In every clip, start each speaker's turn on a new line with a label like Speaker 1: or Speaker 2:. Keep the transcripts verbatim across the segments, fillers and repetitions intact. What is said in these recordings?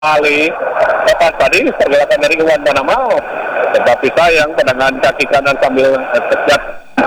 Speaker 1: kali tepat tadi pergerakan dari Iwan Tanamau, tetapi sayang tendangan kaki kanan sambil sejak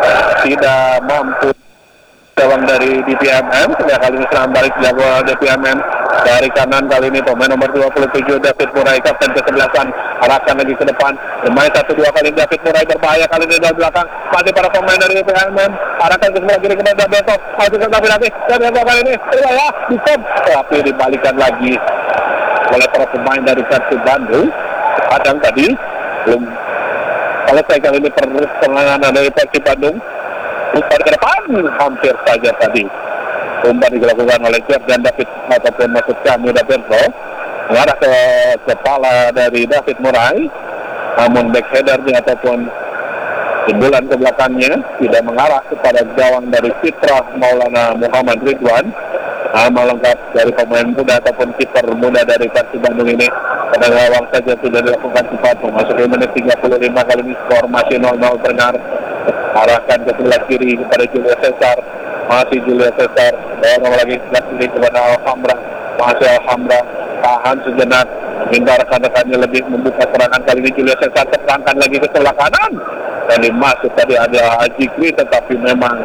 Speaker 1: tidak mampu gawang dari D P M M. Sejak kali ini serangan balik dilakukan D P M M dari kanan, kali ini pemain nomor dua puluh tujuh David Murai, kapten kesebelasan, arahkan lagi ke depan, bermain satu dua kali David Murai, berbahaya kali ini dari belakang, masih para pemain dari D P M M, arahkan ke sebelah kiri kepada Beto, masih ke David lagi, dan Beto kali ini berbahaya, dikom, tapi dibalikan lagi oleh para pemain dari Persib Bandung. Kadang tadi belum selesai kali ini pertengahan dari Persib Bandung, umpan ke depan hampir saja tadi umpan dilakukan oleh Jeff dan David ataupun maksud kami Davidro mengarah ke kepala dari David Murai, namun backheadernya ataupun jembulan ke belakangnya tidak mengarah kepada gawang dari Citra Maulana Muhammad Ridwan. Nama lengkap dari pemain muda ataupun kiper muda dari Persib Bandung ini pada gawang saja sudah dilakukan cepat. Memasuki menit tiga puluh lima, kali ini skor masih nol nol terdengar. Arahkan ke sebelah kiri kepada Julius Cesar, masih Julius Cesar, dorong lagi sebelah kiri kepada Alhamra, masih Alhamra, tahan sejenak, minta rekan-rekannya lebih membuka serangan. Kali ini Julius Cesar terangkan lagi ke sebelah kanan, dan masuk tadi ada Ajikri, tetapi memang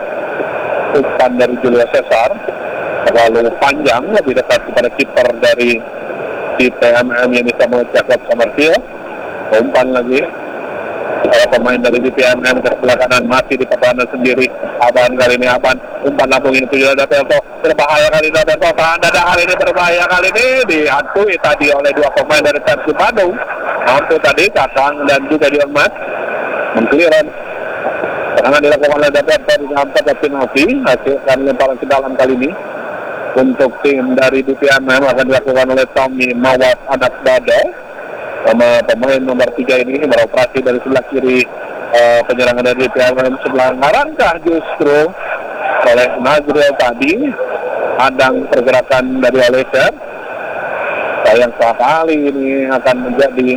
Speaker 1: umpan dari Julius Cesar terlalu panjang, lebih dekat kepada kiper dari T P M M yang bisa Jacob Samartio. Umpan lagi para pemain dari D P M M ke sebelah kanan, masih di pertahanan sendiri. Aban kali ini, Aban umpan lambung ini tujuh ada Pelto, berbahaya kali ini Pelto, tahan dada kali ini, berbahaya kali ini dihantui tadi oleh dua pemain dari Persib Bandung. Mampu tadi Kakang dan juga Dionmat mengkliran. Serangan dilakukan oleh David dari empat penalti, hasilkan lemparan ke dalam kali ini. Untuk tim dari D P M M akan dilakukan oleh Tommy Mawat Anak Dada, sama pemain nomor tiga ini beroperasi dari sebelah kiri uh, penyerangan dari D P M M sebelah ngarangkah justru oleh Nazril tadi, hadang pergerakan dari Alessia. Sayang sekali ini akan menjadi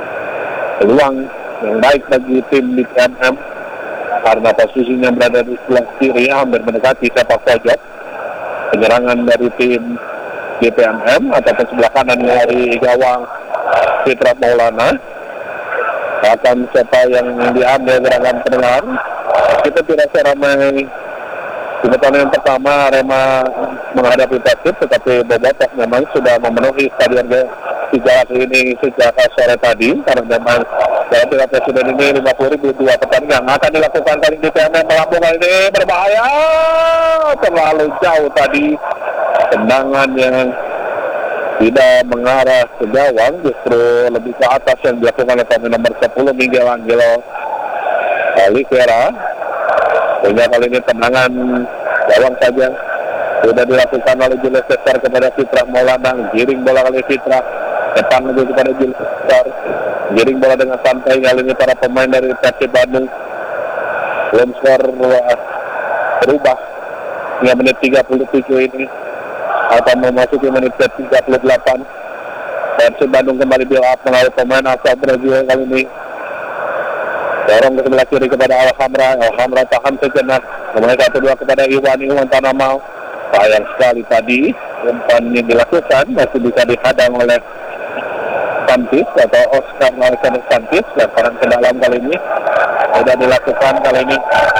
Speaker 1: peluang yang baik bagi tim D P M M karena posisinya berada di sebelah kiri, hampir mendekati sepak pojok. Penyerangan dari tim D P M M ataupun sebelah kanan dari gawang Citra Maulana, akan siapa yang diambil gerakan pendengar. Kita tidak seramai di pertandingan pertama Arema menghadapi Persib, tetapi Bobotoh memang sudah memenuhi stadion tiga ini sejak sore tadi, karena memang dalam piala presiden ini lima puluh ribu dua pertandingan akan dilakukan kali di D P M M. Melambung kali ini berbahaya, terlalu jauh tadi tendangan yang tidak mengarah ke gawang, justru lebih ke atas yang dilakukan oleh pemain nomor sepuluh Miguel Angelo Oliveira. Sehingga kali ini tendangan gawang saja sudah dilakukan oleh Julius Cesar kepada Citra Maulana. Giring bola kali Citra, depan lagi kepada Julius Cesar, giring bola dengan santai. Kali ini para pemain dari Persib Bandung belum skor berubah hingga menit tiga puluh tujuh ini atau memasuki menit ke tiga puluh delapan. Persib Bandung kembali build up melalui pemain asal Brazil kali ini. Dorong ke sebelah kiri kepada Alhamra, Alhamra tahan sejenak, kemudian satu dua kepada Iwan, Iwan Tanamau. Sayang sekali tadi umpan yang dilakukan masih bisa dihadang oleh Santis atau Oscar Alexander Santis. Lemparan ke dalam kali ini sudah dilakukan kali ini.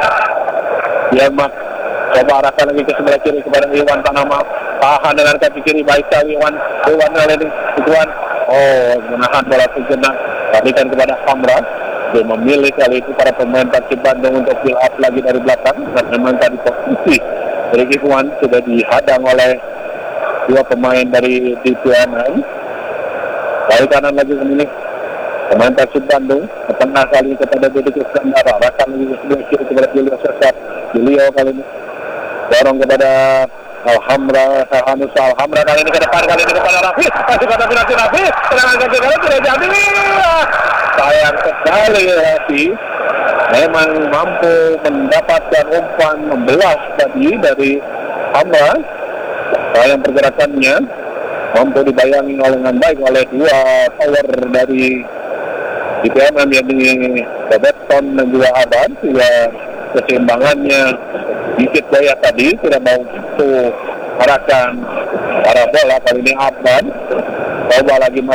Speaker 1: Dia mah coba arahkan lagi ke sebelah kiri kepada Iwan Tanamau, tahan dengan kaki kiri baik sekali Iwan, Iwan kali ini, Iwan oh menahan bola sejenak, balikan kepada Hamra. Dia memilih kali itu para pemain Persib Bandung untuk build up lagi dari belakang, dan memang tadi posisi dari Iwan sudah dihadang oleh dua pemain dari D P M M. Dari kanan lagi ini pemain Persib Bandung, ke tengah kali ini kepada Deddy Iskandar, arahkan lagi ke sebelah kiri kepada Julio Cesar. Julio kali ini dorong kepada Alhamra, Hanus Alhamra kali ini ke depan, kali ini kepada Rafi, masih pada Rafi, Rafi, serangan kaki kali tidak jadi. Sayang sekali Rafi, memang mampu mendapatkan umpan membelas tadi dari Hamra. Sayang pergerakannya mampu dibayangi oleh dengan baik oleh dua power dari D P M M, yakni Robertson dan juga Aban, sehingga keseimbangannya dikit gaya tadi tidak mau itu arahkan para bola. Kali ini Abban coba lagi